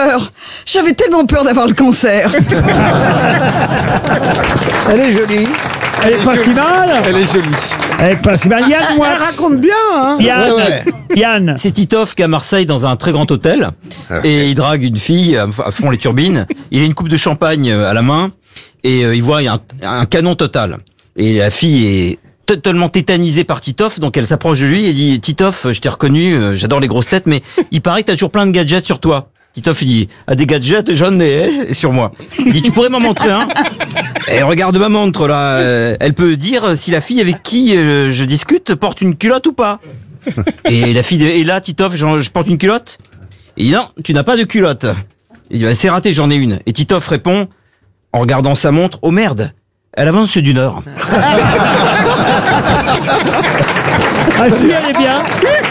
peur. J'avais tellement peur d'avoir le cancer. Elle est jolie. Elle est pas si mal. Elle est jolie. Elle est pas si mal. Yann Moix. Elle raconte bien, hein. Yann. Ouais. Yann. C'est Titoff qui est à Marseille dans un très grand hôtel et il drague une fille à fond les turbines. Il a une coupe de champagne à la main et il voit un canon total. Et la fille est totalement tétanisée par Titoff, donc elle s'approche de lui et dit: Titoff, je t'ai reconnu, j'adore les grosses têtes, mais il paraît que t'as toujours plein de gadgets sur toi. Titoff, il dit: ah, des gadgets, j'en ai sur moi. Il dit: tu pourrais m'en montrer un? Et regarde ma montre là, elle peut dire si la fille avec qui je discute porte une culotte ou pas. Et la fille et là, Titoff, je porte une culotte? Il dit: non, tu n'as pas de culotte. Il dit: bah, c'est raté, j'en ai une. Et Titoff répond, en regardant sa montre: oh merde, elle avance d'une heure. Ah si, elle est bien.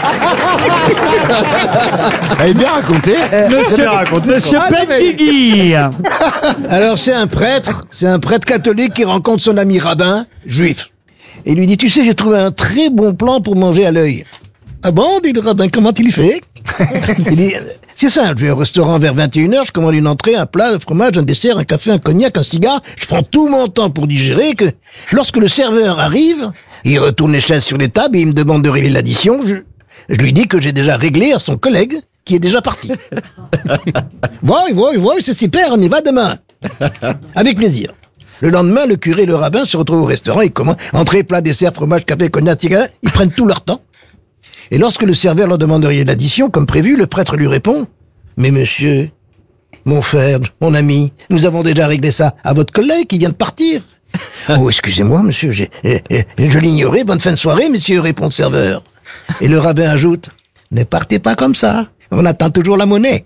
Elle est bien racontée. Monsieur Benguigui. Alors c'est un prêtre catholique qui rencontre son ami rabbin juif. Et il lui dit: tu sais, j'ai trouvé un très bon plan pour manger à l'œil. Ah bon, dit le rabbin, comment il fait? Il dit: c'est simple, je vais au restaurant vers 21h, je commande une entrée, un plat, un fromage, un dessert, un café, un cognac, un cigare, je prends tout mon temps pour digérer, que lorsque le serveur arrive, il retourne les chaises sur les tables et il me demande de régler l'addition, je lui dis que j'ai déjà réglé à son collègue, qui est déjà parti. Oui, c'est super, on y va demain. Avec plaisir. Le lendemain, le curé et le rabbin se retrouvent au restaurant, ils commandent entrée, plat, dessert, fromage, café, cognac, cigare, ils prennent tout leur temps. Et lorsque le serveur leur demande de régler l'addition, comme prévu, le prêtre lui répond: mais monsieur, mon frère, mon ami, nous avons déjà réglé ça à votre collègue qui vient de partir. Oh, excusez-moi, monsieur, je l'ignorais, bonne fin de soirée, monsieur, répond le serveur. Et le rabbin ajoute: ne partez pas comme ça, on attend toujours la monnaie.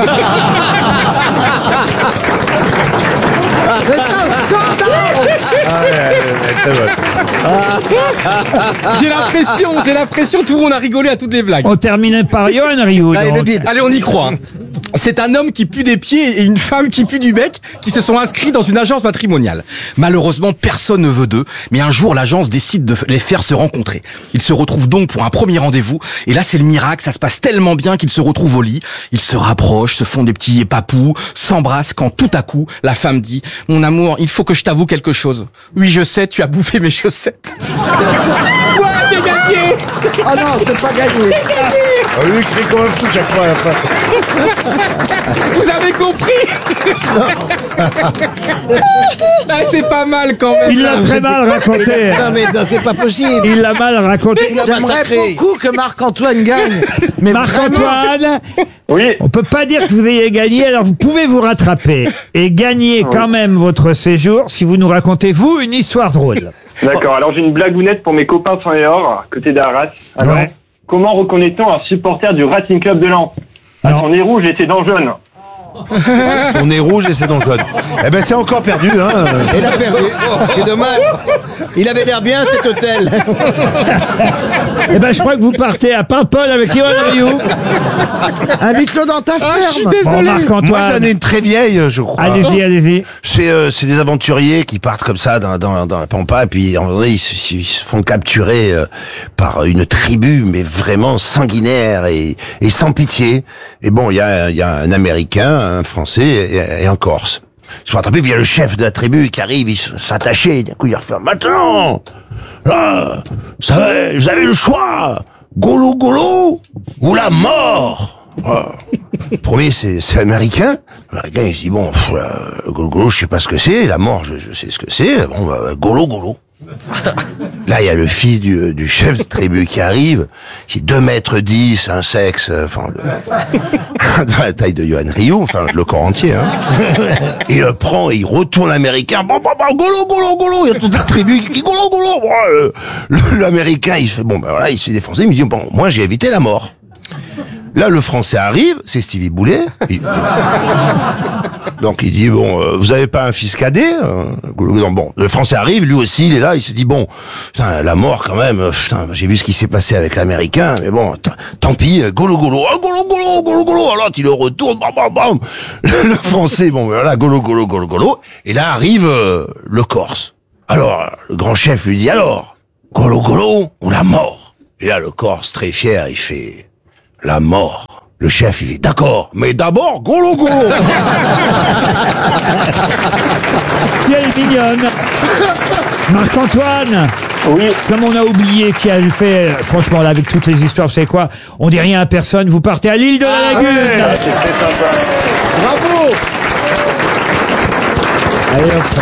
J'ai l'impression tout le monde a rigolé à toutes les blagues. On terminait par Johan Rioux. Allez, le bide. Allez, on y croit. C'est un homme qui pue des pieds et une femme qui pue du bec qui se sont inscrits dans une agence matrimoniale. Malheureusement, personne ne veut d'eux, mais un jour, l'agence décide de les faire se rencontrer. Ils se retrouvent donc pour un premier rendez-vous, et là, c'est le miracle, ça se passe tellement bien qu'ils se retrouvent au lit. Ils se rapprochent, se font des petits papous, s'embrassent quand tout à coup, la femme dit: mon amour, il faut que je t'avoue quelque chose. Oui, je sais, tu as bouffé mes chaussettes. Ouais, j'ai gagné. Ah non, c'est pas gagné. Oh, lui, il crie comme un fou chaque fois à la fin. Vous avez compris? Ah, c'est pas mal quand même. Il l'a très mal raconté. Non mais non, c'est pas possible. Il l'a mal raconté. Il l'a J'aimerais massacré. beaucoup que Marc-Antoine gagne. Mais Marc-Antoine, Oui, on peut pas dire que vous ayez gagné, alors vous pouvez vous rattraper et gagner quand même votre séjour si vous nous racontez, vous, une histoire drôle. d'accord. Alors j'ai une blagounette pour mes copains sang et or, côté d'Arras. Alors, Ouais. comment reconnaît-on un supporter du Racing Club de Lens? Non. Son nez rouge et ses dents jaunes. Son nez rouge et ses dents jaunes. Eh ben, c'est encore perdu, hein. Il a perdu. C'est dommage. Il avait l'air bien cet hôtel. Eh ben, je crois que vous partez à Paimpol avec Johan Rioux. invite-le dans ta Ah, je suis ferme. désolé. Bon, Moi, j'en Marc-Antoine, ai une très vieille, je crois. allez-y. C'est des aventuriers qui partent comme ça dans la pampa, et puis en vrai, ils se font capturer par une tribu, mais vraiment sanguinaire et sans pitié. Et bon, il y a un Américain, un Français et un Corse. Ils se font attraper, puis il y a le chef de la tribu qui arrive, il s'attacher, d'un coup il refait: maintenant, là, vous avez le choix, golo golo ou la mort. Voilà. Le premier, c'est américain. Le gars, il se dit: bon, golo golo, je sais pas ce que c'est. La mort, je sais ce que c'est. Bon, bah, golo golo. Là, il y a le fils du chef de tribu qui arrive, qui est 2,10 m, un sexe, enfin, de la taille de Johan Rioux, enfin, le corps entier, hein. Il le prend et il retourne l'américain. Bon, golo, golo, golo. Il y a toute la tribu qui golo, golo. Bon, l'américain, il fait, bon, ben voilà, il se fait défoncer. Il me dit: bon, moi, j'ai évité la mort. Là, le français arrive, c'est Stevie Boulet. Donc, il dit: bon, vous avez pas un fils cadet? Bon, le français arrive, lui aussi, il est là, il se dit: bon, putain, la mort quand même, putain, j'ai vu ce qui s'est passé avec l'américain, mais bon, tant pis, golo, golo, oh, golo, golo, golo, golo. Alors, il le retourne, bam, bam, bam. Le français, bon, voilà, golo, golo, golo, golo. Et là arrive le Corse. Alors, le grand chef lui dit: alors, golo, golo ou la mort? Et là, le Corse, très fier, il fait: la mort. Le chef, il dit, d'accord, mais d'abord, golo golo. Elle est mignonne. Marc-Antoine. Oui. Comme on a oublié qui a fait, franchement là avec toutes les histoires, vous savez quoi, on dit rien à personne, vous partez à l'île de la Lagune. Ah, c'est très sympa. Bravo. Allez, hop.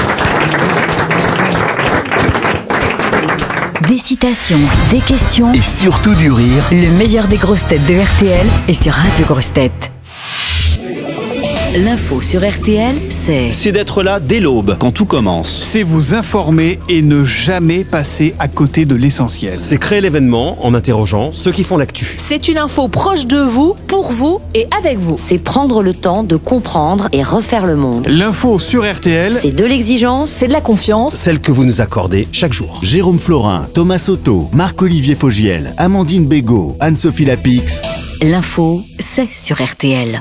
Des citations, des questions, Et surtout du rire. le meilleur des grosses têtes de RTL est sur Radio Grosses Têtes. L'info sur RTL, c'est d'être là dès l'aube, quand tout commence. C'est vous informer et ne jamais passer à côté de l'essentiel. C'est créer l'événement en interrogeant ceux qui font l'actu. C'est une info proche de vous, pour vous et avec vous. c'est prendre le temps de comprendre et refaire le monde. L'info sur RTL, C'est de l'exigence, C'est de la confiance. Celle que vous nous accordez chaque jour. Jérôme Florin, Thomas Soto, Marc-Olivier Fogiel, Amandine Bégaud, Anne-Sophie Lapix. l'info, c'est sur RTL.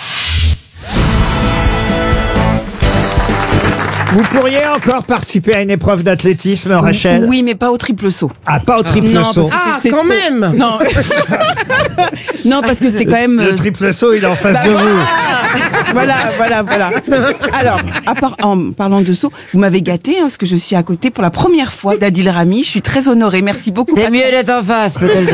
Vous pourriez encore participer à une épreuve d'athlétisme, Rachel? Oui, mais pas au triple saut. Ah, pas au triple Non, saut. parce que c'est trop- même. Non. Non, parce que c'est quand même. Le triple saut, il est en face de vous. Voilà. Alors, en parlant de saut, vous m'avez gâté, parce que je suis à côté pour la première fois d'Adil Rami. Je suis très honorée. Merci beaucoup. C'est mieux d'être en face, peut-être.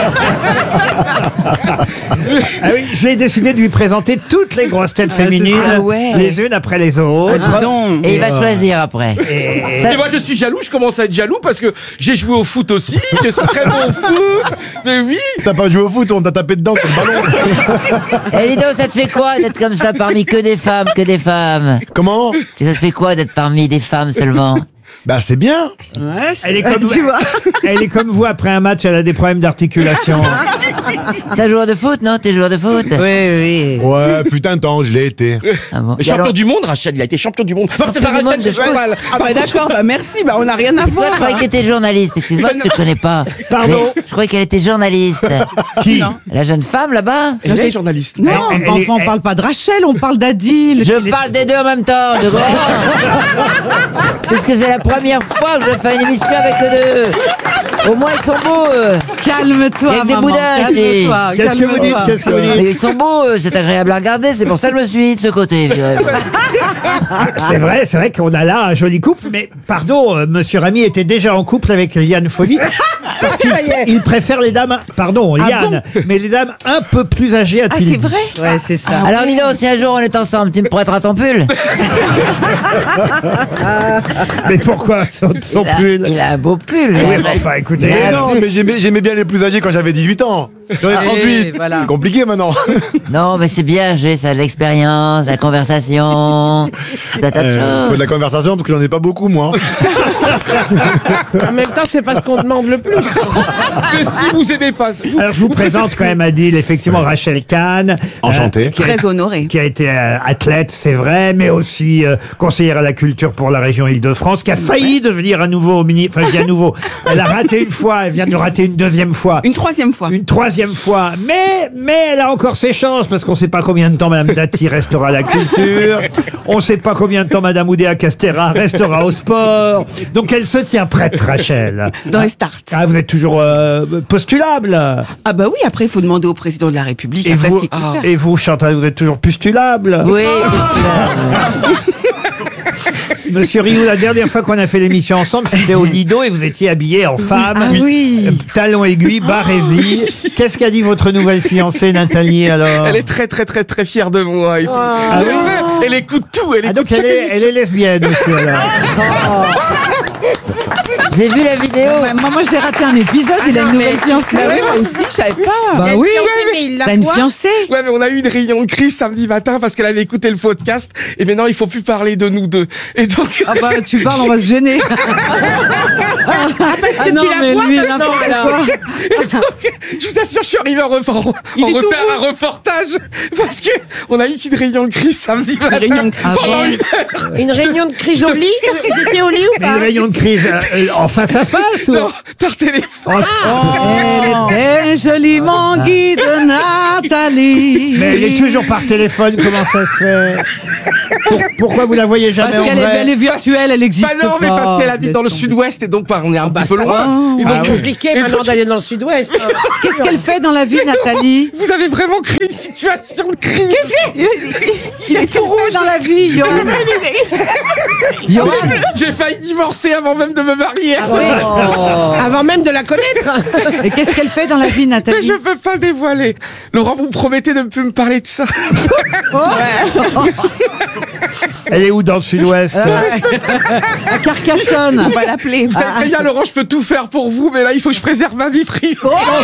Ah oui, j'ai décidé de lui présenter toutes les grosses têtes féminines, Ah ouais. les unes après les autres. Et il va choisir après. Et moi je suis jaloux, je commence à être jaloux parce que j'ai joué au foot aussi, je suis très bon au foot. Mais oui. T'as pas joué au foot, on t'a tapé dedans sur le ballon. Et dis donc, ça te fait quoi d'être comme ça parmi que des femmes? Comment? Ça te fait quoi d'être parmi des femmes seulement? Bah c'est bien. Ouais, Elle est comme tu vois. Elle est comme vous, après un match, elle a des problèmes d'articulation. T'es un joueur de foot, non? T'es joueur de foot? Oui. Ouais, putain de temps, je l'ai été. Ah bon. Et Champion alors- du monde, Rachel, il a été champion du monde. Enfin, c'est pas du monde Rachel, de c'est foot. mal. Ah bah d'accord, bah merci, bah on n'a rien à Toi, voir. je croyais qu'elle était journaliste. Excuse-moi, je te connais pas. Pardon? Je croyais qu'elle était journaliste. Qui? La jeune femme, là-bas? Elle est journaliste. Non, Elle- enfin, on parle pas de Rachel, on parle d'Adil. Je parle des deux en même temps, de gros. Puisque c'est la première fois que je fais une émission avec eux deux. Au moins, ils sont beaux. Calme-toi, Avec des maman. boudins, je dis. Calme-toi. Qu'est-ce que vous dites? calme-toi. Qu'est-ce que vous Mais dites? ils sont beaux, c'est agréable à regarder. C'est pour ça que je me suis mis de ce côté. C'est vrai qu'on a là un joli couple, mais pardon, monsieur Rami était déjà en couple avec Liane Folly. Parce qu'il préfère les dames, pardon, Liane, mais les dames un peu plus âgées, Ah, a-t-il c'est dit. vrai? Ouais, c'est ça. Alors dis donc, si un jour on est ensemble, tu me prêteras ton pull? Mais pourquoi son pull? Il a un beau pull. Oui, là. mais enfin, écoutez. Il a un Non, pull. mais j'aimais bien les plus âgés quand j'avais 18 ans. J'en ai 38. voilà. C'est compliqué maintenant. Non, mais c'est bien, ça a de l'expérience, de la conversation, des tas de Faut choses. de la conversation parce que j'en ai pas beaucoup moi. En même temps, c'est pas ce qu'on demande le plus. Mais si vous aimez pas. Alors, je vous présente quand même Adil, effectivement, Rachel Kahn. Enchanté. Très honorée. Qui a été athlète, c'est vrai, mais aussi conseillère à la culture pour la région Île-de-France, qui a failli devenir à nouveau enfin, bien nouveau. Elle a raté une fois, elle vient de rater une deuxième fois. Une troisième fois. Une troisième fois, mais elle a encore ses chances parce qu'on ne sait pas combien de temps Madame Dati restera à la culture, on ne sait pas combien de temps Madame Oudéa Castéra restera au sport, donc elle se tient prête, Rachel. Dans les starts. Ah, vous êtes toujours postulable. Ah bah oui, après, il faut demander au président de la République. Et après, vous, ce qu'il compte faire. et vous, Chantal, vous êtes toujours postulable. Oui, Monsieur Rioux, la dernière fois qu'on a fait l'émission ensemble, c'était au Lido et vous étiez habillé en femme. Ah oui. Talons aiguilles, barésie. Qu'est-ce qu'a dit votre nouvelle fiancée, Nathalie, alors? Elle est très très très très fière de moi. Et tout. Ah C'est oui. vrai, elle écoute tout, elle Ah, écoute donc elle est lesbienne aussi, alors. j'ai vu la vidéo. Ouais, moi, je l'ai raté un épisode, il a une nouvelle fiancée. Bah oui, moi aussi, je savais pas. Bah oui, mais il T'as une fiancée? Ouais, mais on a eu une réunion de crise samedi matin parce qu'elle avait écouté le podcast et maintenant il faut plus parler de nous deux. Et donc. Ah bah, tu parles, on va se gêner. parce que non, tu la mais vois lui, maintenant, n'importe là. quoi. Et donc, je vous assure, je suis arrivé en retard à reportage parce que on a eu une petite réunion de crise samedi matin. Réunion de crise. Pendant une heure. Une réunion de crise au lit? Vous étiez au lit ou Mais pas? une réunion de crise En face à face ou... Non, par téléphone. Elle est joliment guide Nathalie. Mais elle est toujours par téléphone, comment ça se fait? Pourquoi vous la voyez jamais Parce en qu'elle vrai? elle est virtuelle, elle existe Bah non, mais pas. parce qu'elle habite dans le sud-ouest et donc on est un petit peu loin. Et donc, C'est compliqué maintenant d'aller dans le sud-ouest. Qu'est-ce qu'elle fait dans la vie, Nathalie? vous avez vraiment créé une situation de crise. Qu'est-ce qu'elle fait dans la vie, Johan? J'ai failli divorcer avant même de me marier. Avant même de la connaître. Et qu'est-ce qu'elle fait dans la vie, Mais Nathalie? je peux pas dévoiler. Laurent, vous me promettez de ne plus me parler de ça. Elle est où dans le sud-ouest? À Carcassonne, on va l'appeler. Vous savez très bien, Laurent, je peux tout faire pour vous, mais là, il faut que je préserve ma vie privée.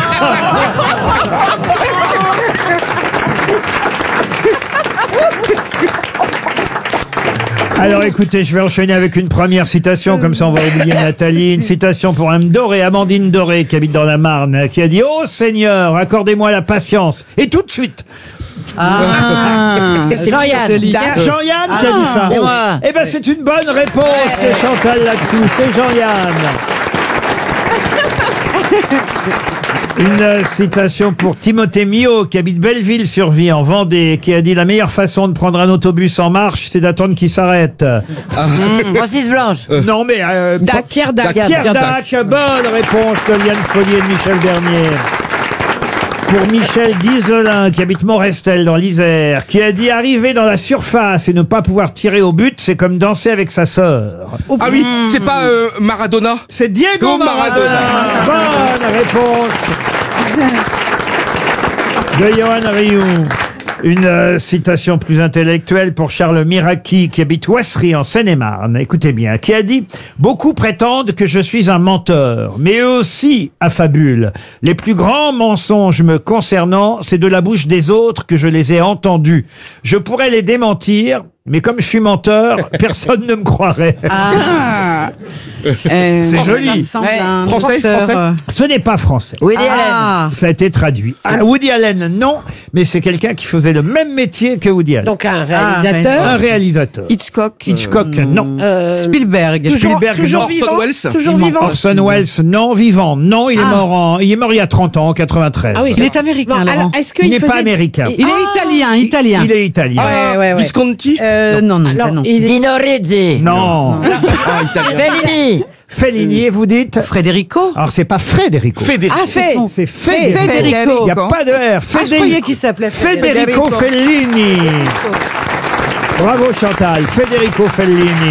Alors écoutez, je vais enchaîner avec une première citation, comme ça on va oublier Nathalie. Une citation pour Amandine Doré, qui habite dans la Marne, qui a dit « Oh Seigneur, accordez-moi la patience. » Et tout de suite. C'est Jean-Yann. Jean-Yann qui a dit ça. C'est moi. Eh ben c'est une bonne réponse de Chantal là-dessous. C'est Jean-Yann. Une citation pour Timothée Mio, qui habite Belleville-sur-Vie, en Vendée, qui a dit « La meilleure façon de prendre un autobus en marche, c'est d'attendre qu'il s'arrête. » Francis Blanche. Non, mais... Pierre Dac. Pierre Dac, bonne réponse de Liane Follier et de Michel Bernier. Pour Michel Guizelin, qui habite Morestel dans l'Isère, qui a dit « Arriver dans la surface et ne pas pouvoir tirer au but, c'est comme danser avec sa sœur. » Ah oui, c'est pas Maradona. C'est Diego Maradona. Bonne réponse de Johan Rioux. Une citation plus intellectuelle pour Charles Miraki, qui habite Ouassery en Seine-et-Marne, écoutez bien, qui a dit « Beaucoup prétendent que je suis un menteur, mais eux aussi affabulent. Les plus grands mensonges me concernant, c'est de la bouche des autres que je les ai entendus. Je pourrais les démentir, mais comme je suis menteur, personne ne me croirait. » C'est joli. Français. Ce n'est pas français. Woody Allen. Ça a été traduit. Woody Allen, non, mais c'est quelqu'un qui faisait le même métier que Woody Allen. Donc un réalisateur. Un réalisateur. Hitchcock. Hitchcock, non. Spielberg. Spielberg, toujours non. vivant. Orson Welles. Toujours vivant. Orson Welles, non. Vivant, non. Il est mort il y a 30 ans, en 93. Ah oui, Il est américain, Bon, Laurent. alors, est-ce Il qu'il n'est pas américain. Il est italien. Il est italien. Ouais. Visconti. Non, Alors, non. Dino Rizzi. Non. Fellini. Fellini, vous dites? Federico. Alors, c'est pas Federico. Ah, C'est Federico. Federico. Il n'y a pas de R. Je croyais qu'il s'appelait Federico Fellini. Bravo Chantal. Federico Fellini.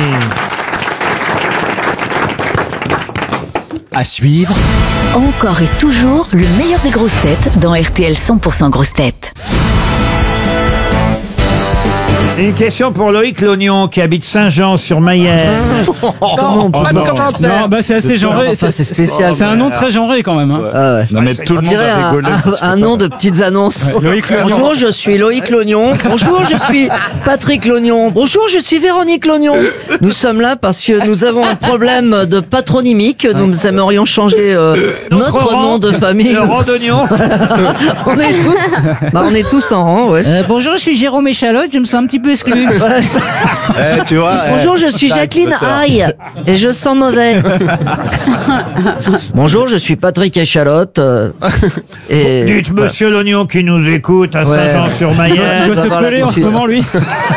À suivre, Encore et toujours le meilleur des grosses têtes dans RTL 100% grosses têtes. Une question pour Loïc Lognon, qui habite Saint-Jean-sur-Mayenne. Non, pas de commentaire. Non, bah c'est assez genré. Enfin, c'est spécial. C'est un nom très genré quand même. Hein. Ah ouais. Non, mais tout le On monde dirait a rigolé. un nom de petites annonces. Loïc Lognon. Bonjour, je suis Loïc Lognon. Bonjour, je suis Patrick Lognon. Bonjour, je suis Véronique Lognon. Nous sommes là parce que nous avons un problème de patronymique. Nous aimerions changer notre rang, nom de famille. Le rang d'oignon. On est tous en rang, ouais. Bonjour, je suis Jérôme Échalote, je me sens un petit peu exclu. Tu vois, Bonjour, je suis Jacqueline Aïe et je sens mauvais. Bonjour, je suis Patrick Échalote. Et Dites Monsieur Lognon qui nous écoute à Ouais. Saint-Jean-sur-Mayenne. Il doit se peler en ce moment, lui.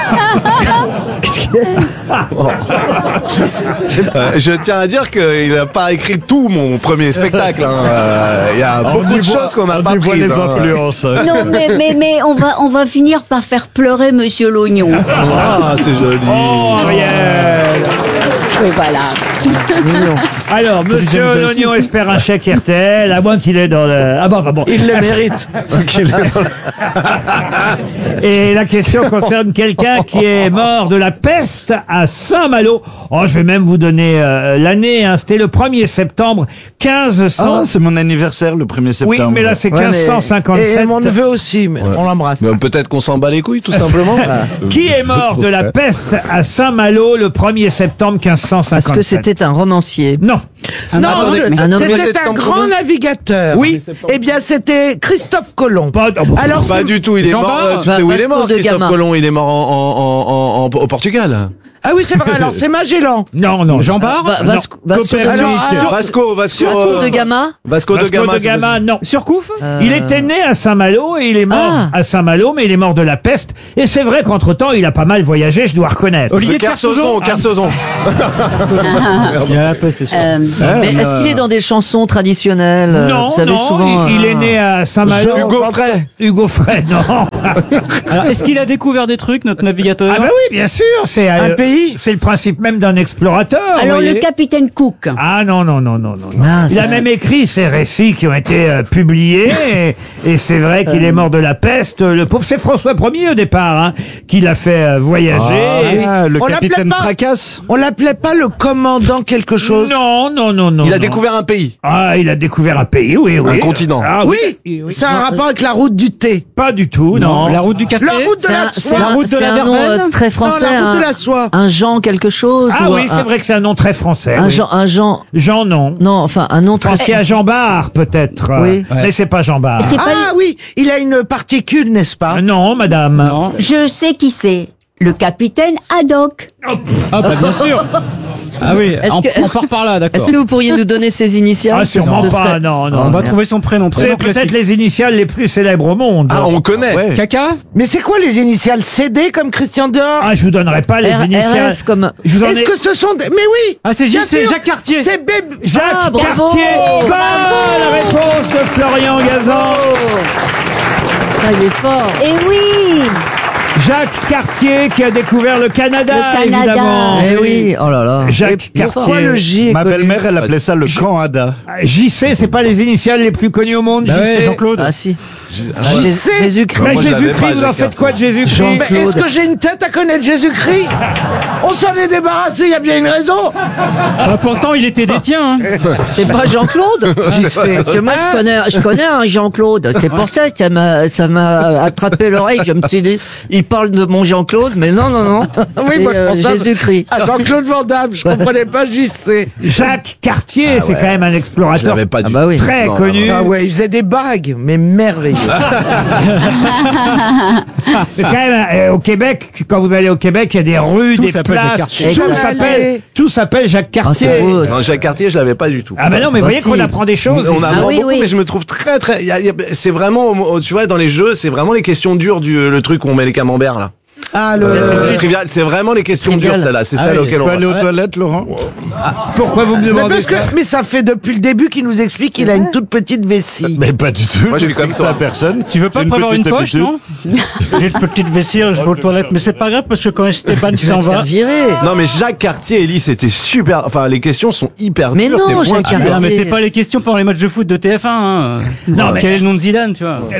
je tiens à dire qu'il n'a pas écrit tout mon premier spectacle. Il y a beaucoup de choses qu'on n'a pas prises. Non, mais on va finir par faire pleurer Monsieur Lognon. Ah, c'est joli. Oh, Ariel. Et voilà. Alors, Monsieur Lognon espère un chèque RTL, à moins qu'il est dans le... Ah bon. Il le mérite. Et la question concerne quelqu'un qui est mort de la peste à Saint-Malo. Oh, je vais même vous donner l'année. Hein. C'était le 1er septembre 1500. Ah, c'est mon anniversaire le 1er septembre. Oui, mais là c'est 1557. Et mon neveu aussi, mais on l'embrasse. Peut-être qu'on s'en bat les couilles, tout simplement. Qui est mort de la peste à Saint-Malo le 1er septembre 1557? Est-ce que c'était un romancier? Non. Non, un homme c'était un grand navigateur. Oui. Eh bien, c'était Christophe Colomb. Alors, pas du tout, il est mort. Tu sais où il est mort, Vasco de Christophe Gama. Colomb? Il est mort au Portugal. Ah oui, c'est vrai, alors c'est Magellan. Non, non. Jean Bart Vasco de Gama. Vasco de Gama, non. Surcouf Il était né à Saint-Malo et il est mort à Saint-Malo, mais il est mort de la peste. Et c'est vrai qu'entre-temps, il a pas mal voyagé, je dois reconnaître. Olivier de Kersauzon. Il y a la peste, c'est sûr. Mais est-ce qu'il est dans des chansons traditionnelles? Non, vous savez, non, souvent, il est né à Saint-Malo. Hugo Frey, non. Alors, est-ce qu'il a découvert des trucs, notre navigateur? Ah bah oui, bien sûr, c'est Un pays. c'est le principe même d'un explorateur. Alors vous le voyez. capitaine Cook. Ah non, non, non, non, non. Ah, il a ça, même écrit ces récits qui ont été publiés et c'est vrai qu'il est mort de la peste. Le pauvre, c'est François Ier au départ hein, qui l'a fait voyager. le On l'appelait capitaine pas- Tracasse. On l'appelait pas le commandant quelque chose. Non, non, non, non. Il a non. découvert un pays. Ah, il a découvert un pays, oui, oui. Un continent. Ah, Oui, oui. c'est un rapport avec la route du thé. Pas du tout, non. La route du café. La route de la c'est soie. La route de c'est la un nom verveine. très français. Non, la route de la soie. Un Jean quelque chose. Ah ou oui, c'est vrai que c'est un nom très français. Un oui. Jean. Jean, non. Non, enfin un nom très. Pensez à Jean Bart, peut-être. Oui. Mais c'est pas Jean Bart. C'est pas Ah oui, il a une particule, n'est-ce pas? Non, madame. Non. Je sais qui c'est. Le capitaine Haddock. Ah bah bien sûr. Ah oui, Est-ce on que- part par là, d'accord. Est-ce que vous pourriez nous donner ses initiales? Ah, sûrement Ce pas, serait- non, non. On va trouver son prénom. C'est Prénom peut-être classique. les initiales les plus célèbres au monde. Ah, on connaît. Ouais. Caca. Mais c'est quoi les initiales CD comme Christian Dior? Ah, je vous donnerai pas les initiales. RF comme. Je vous en Est-ce ai... que ce sont des... Mais oui. Ah c'est Bien JC, sûr. Jacques Cartier. C'est Bébé. Jacques Ah, bravo. Cartier. Bonne réponse de Florian Gazan. Ah, il est fort. Et oui. Jacques Cartier qui a découvert le Canada, Le Canada. évidemment. Eh oui, oh là là. Jacques Pourquoi Cartier. le J est Ma connu? belle-mère, elle appelait ça le Canada. JC, c'est pas les initiales les plus connues au monde, Bah ouais, JC. Jean-Claude. Ah si. JC. Jésus-Christ. Mais Moi, je l'avais Jésus-Christ, pas, vous en Jacques faites quoi de Jésus-Christ Jean- Mais est-ce que j'ai une tête à connaître Jésus-Christ? On s'en est débarrassé, il y a bien une raison. Bah, pourtant il était des tiens. Hein. C'est pas Jean-Claude? Parce que moi, je connais un Jean-Claude. C'est pour ça que ça m'a attrapé l'oreille. Je me suis dit, il parle de mon Jean-Claude, mais non, non, non. Oui, C'est, moi, je pense Jésus-Christ. à Jean-Claude Van Damme, je comprenais pas JC. Jacques Cartier, c'est quand même un Je explorateur l'avais pas Ah du bah oui. très Non, connu. Ah ouais, il faisait des bagues, mais merveilleux. C'est quand même au Québec, quand vous allez au Québec, il y a des rues, Tout des s'appelle Jacques places. Cartier. Tout s'appelle Jacques Ah, c'est Cartier. beau. Non, Jacques Cartier, je l'avais pas du tout. Ah ben non, mais vous Bah voyez si. qu'on apprend des choses. On ici. apprend oui, beaucoup, oui. mais je me trouve très très. C'est vraiment, tu vois, dans les jeux, c'est vraiment les questions dures le truc où on met les camemberts là. Ah, Trivial, c'est vraiment les questions Trivial. dures celle-là. C'est Ah celle oui. auquel on Tu peux va. aller aux toilettes, Laurent? Pourquoi vous me mais, demandez parce que, ça mais ça fait depuis le début qu'il nous explique qu'il a une toute petite vessie. Mais pas du tout. Moi, je suis comme ça à personne. Tu veux pas J'ai prévoir une petite poche, habitude. non? J'ai une petite vessie, je vais aux toilettes, mais c'est pas grave parce que quand Esteban Tu vas s'en te faire va. virer. Non, mais Jacques Cartier, Ellie, c'était super. Enfin, les questions sont hyper Mais dures. non, c'est Jacques pointu. Cartier. Non mais c'est pas les questions pendant les matchs de foot de TF1. Hein. Non, mais- Quel est le nom de Zidane, tu vois?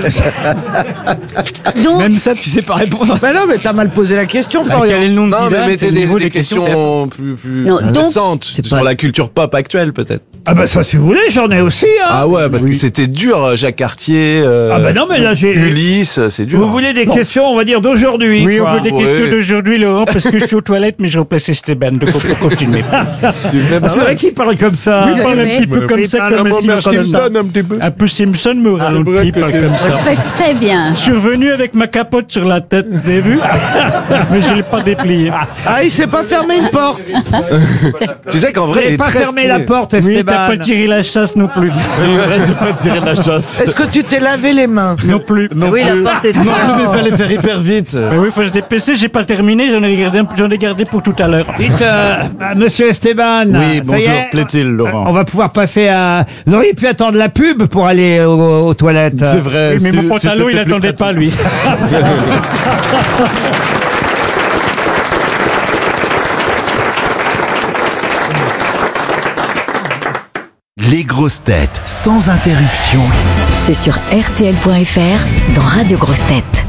Donc, Même ça, tu sais pas répondre. Mais non, mais t'as mal posé la question, Bah, Florian. quel est le nom de Non, mais Zidane? C'est mettez le niveau des questions plus Non, donc- récentes C'est sur pas- la culture pop actuelle, peut-être. Ah bah ça, si vous voulez, j'en ai aussi. Hein. Ah ouais, parce que c'était dur, Jacques Cartier. Ah bah non, mais là, j'ai... Ulysse, c'est dur. Vous voulez des questions, on va dire, d'aujourd'hui. Oui, on quoi. veut des Ouais. questions d'aujourd'hui, Laurent, parce que je suis aux toilettes, mais je remplace Esteban. Donc on peut continuer. Ah, c'est vrai qu'il parle comme ça. Oui, il parle un petit peu comme ça, comme Simpson, un petit peu. un peu Simpson, mais au ralenti, il parle comme ça. très bien. Je suis revenu avec ma capote sur la tête, vous avez vu? Mais je l'ai pas dépliée. Ah, il sait pas fermer une porte. Tu sais qu'en Vous vrai, il n'avez est pas très fermé stylé. la porte, Oui, Esteban. t'as pas tiré la chasse non plus. J'ai pas tiré la chasse. Est-ce que tu t'es lavé les mains? Non plus. Oui, la porte est Non, mais il fallait faire hyper vite. Mais oui, faut se dépêcher, j'ai pas terminé, j'en ai gardé pour tout à l'heure. Dites, monsieur Esteban, Oui, ça y bonjour, est, plaît-il, Laurent. on va pouvoir passer à... Vous auriez pu attendre la pub pour aller aux toilettes. C'est vrai. Oui, mais mon c'était pantalon, il plus attendait pas, pratique. lui. Les grosses têtes sans interruption. C'est sur RTL.fr dans Radio Grosses Têtes.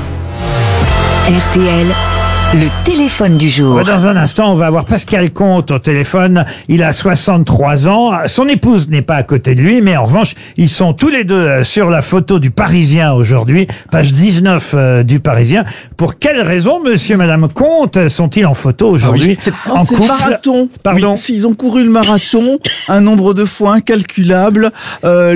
RTL, le téléphone du jour. Dans un instant, on va avoir Pascal Comte au téléphone. Il a 63 ans. Son épouse n'est pas à côté de lui, mais en revanche, ils sont tous les deux sur la photo du Parisien aujourd'hui, page 19 du Parisien. Pour quelle raison, monsieur et madame Comte, sont-ils en photo aujourd'hui en C'est couple? marathon. Pardon. Oui, s'ils ont couru le marathon, un nombre de fois incalculable.